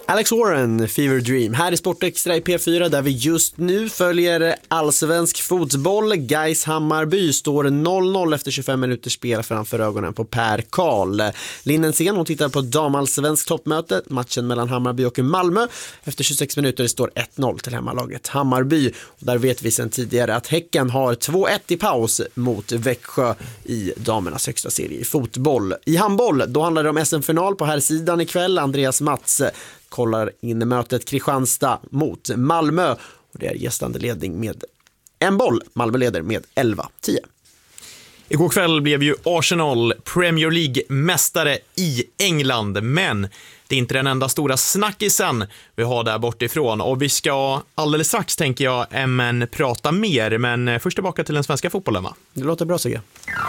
Alex Warren, Fever Dream, här i Sportextra i P4 där vi just nu följer allsvensk fotboll. Gais Hammarby står 0-0 efter 25 minuters spel framför ögonen på Per Karl. Linnensén, hon tittar på damalsvensk toppmöte, matchen mellan Hammarby och Malmö. Efter 26 minuter står 1-0 till hemmalaget Hammarby. Och där vet vi sedan tidigare att Häcken har 2-1 i paus mot Växjö i damernas högsta serie i fotboll. I handboll, då handlar det om SM-final på här sidan ikväll. Andreas Mats kollar in mötet Kristianstad mot Malmö och det är gästande ledning med en boll. Malmö leder med 11-10. Igår kväll blev ju Arsenal Premier League-mästare i England, men det är inte den enda stora snackisen vi har där bortifrån. Och vi ska alldeles strax, tänker jag, prata mer. Men först tillbaka till den svenska fotbollen, va? Det låter bra, Sigge.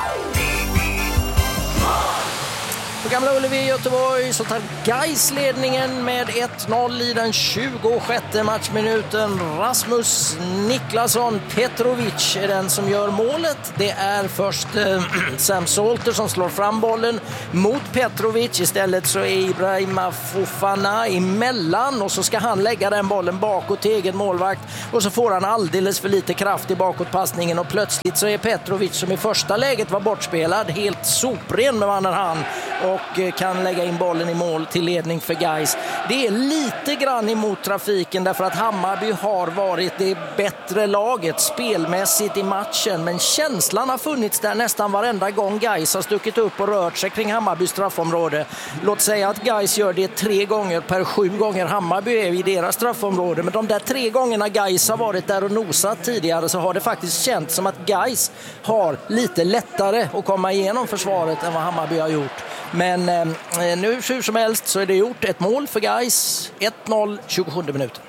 På Gamla Ullevi i Göteborg så tar Gais ledningen med 1-0 i den 26:e matchminuten. Rasmus Niklasson Petrovic är den som gör målet. Det är först Sam Salter som slår fram bollen mot Petrovic. Istället så är Ibrahima Fofana emellan och så ska han lägga den bollen bakåt till egen målvakt. Och så får han alldeles för lite kraft i bakåtpassningen och plötsligt så är Petrovic, som i första läget var bortspelad, helt sopren med vannen hand och kan lägga in bollen i mål till ledning för Gais. Det är lite grann emot trafiken därför att Hammarby har varit det bättre laget spelmässigt i matchen, men känslan har funnits där nästan varenda gång Gais har stuckit upp och rört sig kring Hammarbys straffområde. Låt säga att Gais gör det 3 gånger per 7 gånger Hammarby är i deras straffområde, men de där 3 gångerna Gais har varit där och nosat tidigare så har det faktiskt känts som att Gais har lite lättare att komma igenom försvaret än vad Hammarby har gjort. Men nu hur som helst så är det gjort ett mål för Gais. 1-0, 27 minuter.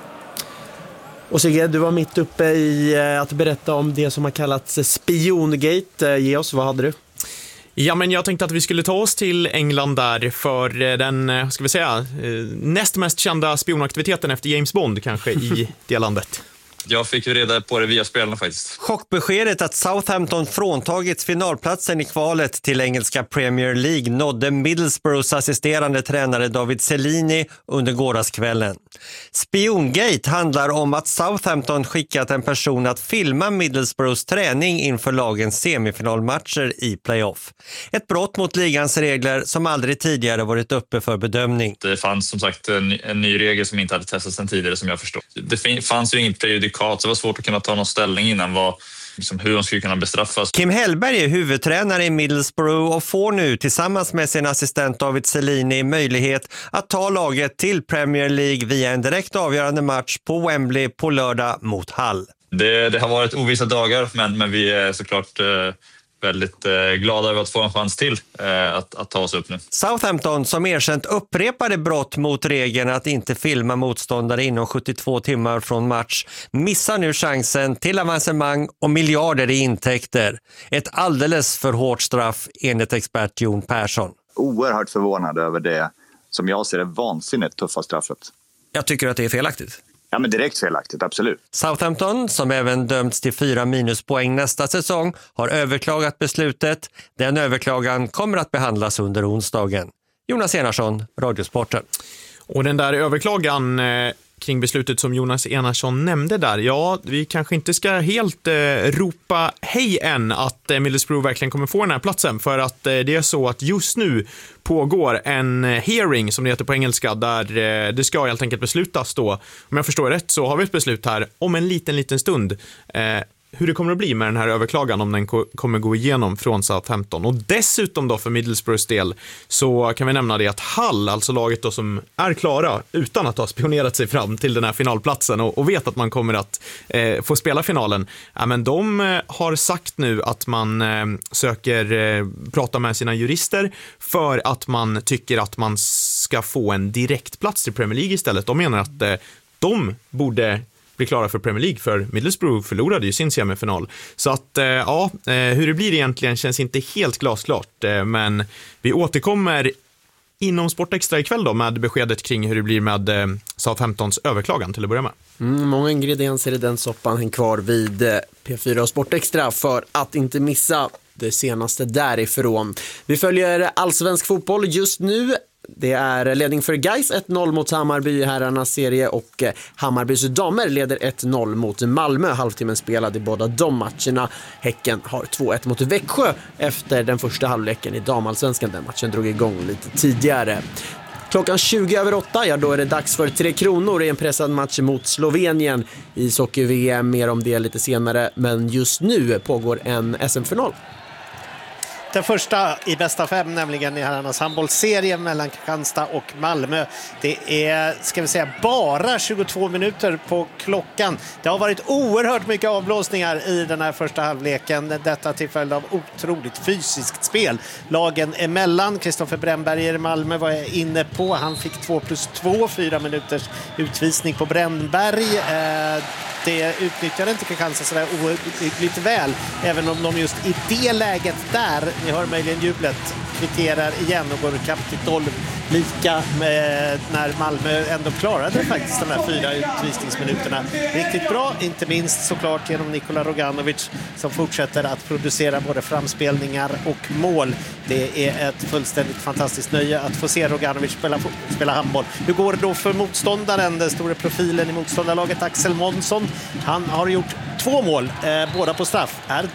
Och Sigge, du var mitt uppe i att berätta om det som har kallats spiongate. Ge oss, vad hade du? Ja, men jag tänkte att vi skulle ta oss till England där för den, ska vi säga, näst mest kända spionaktiviteten efter James Bond kanske i det landet. Jag fick ju reda på det via spelarna faktiskt. Chockbeskedet att Southampton fråntagits finalplatsen i kvalet till engelska Premier League nådde Middlesbroughs assisterande tränare David Cellini under gårdagskvällen. Spiongate handlar om att Southampton skickat en person att filma Middlesbroughs träning inför lagens semifinalmatcher i playoff. Ett brott mot ligans regler som aldrig tidigare varit uppe för bedömning. Det fanns som sagt en ny regel som inte hade testats sedan tidigare som jag förstår. Det fanns ju inget prejudikat. Så det var svårt att kunna ta någon ställning innan hur de skulle kunna bestraffas. Kim Hellberg är huvudtränare i Middlesbrough och får nu tillsammans med sin assistent David Cellini möjlighet att ta laget till Premier League via en direkt avgörande match på Wembley på lördag mot Hull. Det har varit ovissa dagar men vi är såklart väldigt glada över att få en chans till att ta oss upp nu. Southampton, som erkänt upprepade brott mot regeln att inte filma motståndare inom 72 timmar från match, missar nu chansen till avancemang och miljarder i intäkter. Ett alldeles för hårt straff enligt expert Jon Persson. Oerhört förvånad över det som jag ser det vansinnigt tuffa straffet. Jag tycker att det är felaktigt. Ja, men direkt felaktigt, absolut. Southampton, som även dömts till 4 minuspoäng nästa säsong, har överklagat beslutet. Den överklagan kommer att behandlas under onsdagen. Jonas Enarsson, Radiosporten. Och den där överklagan kring beslutet som Jonas Enarsson nämnde där, ja, vi kanske inte ska helt ropa hej än att Middlesbrough verkligen kommer få den här platsen, för att det är så att just nu pågår en hearing, som det heter på engelska, där det ska helt enkelt beslutas då. Om jag förstår rätt så har vi ett beslut här om en liten stund. Hur det kommer att bli med den här överklagan, om den kommer gå igenom från Southampton. Och dessutom då för Middlesbroughs del så kan vi nämna det att Hull, alltså laget då som är klara utan att ha spionerat sig fram till den här finalplatsen och vet att man kommer att få spela finalen, ja, men de har sagt nu att man söker prata med sina jurister för att man tycker att man ska få en direktplats till Premier League istället. De menar att de borde bli klara för Premier League, för Middlesbrough förlorade ju sin semifinal. Så att hur det blir egentligen känns inte helt glasklart, men vi återkommer inom Sportextra ikväll då med beskedet kring hur det blir med Southamptons överklagan till att börja med. Många ingredienser i den soppan hänger kvar vid P4 och Sportextra för att inte missa det senaste därifrån. Vi följer allsvensk fotboll just nu. Det är ledning för Gais 1-0 mot Hammarby i herrarnas serie och Hammarbys damer leder 1-0 mot Malmö. Halvtimmen spelad i båda de matcherna. Häcken har 2-1 mot Växjö efter den första halvleken i damallsvenskan. Den matchen drog igång lite tidigare. Klockan 20:08, ja då är det dags för 3 kronor i en pressad match mot Slovenien i Socker-VM. Mer om det lite senare, men just nu pågår en SM-final. Den första i bästa 5, nämligen i herrarnas handbollsserie mellan Kristianstad och Malmö. Det är, ska vi säga, bara 22 minuter på klockan. Det har varit oerhört mycket avblåsningar i den här första halvleken. Detta till följd av otroligt fysiskt spel. Lagen emellan, Kristoffer Brännberger i Malmö var jag inne på. Han fick 2+2, 4 minuters utvisning på Brännberg. Det utnyttjade inte Kristianstad sådär ohyggligt väl, även om de just i det läget där, ni hör möjligen jublet, kvitterar igen och går kapp till 12 lika med när Malmö ändå klarade faktiskt de här 4 utvisningsminuterna. Riktigt bra, inte minst såklart genom Nikola Roganovic som fortsätter att producera både framspelningar och mål. Det är ett fullständigt fantastiskt nöje att få se Roganovic spela handboll. Hur går det då för motståndaren, den stora profilen i motståndarlaget Axel Månsson? Han har gjort 2 mål, båda på straff. Är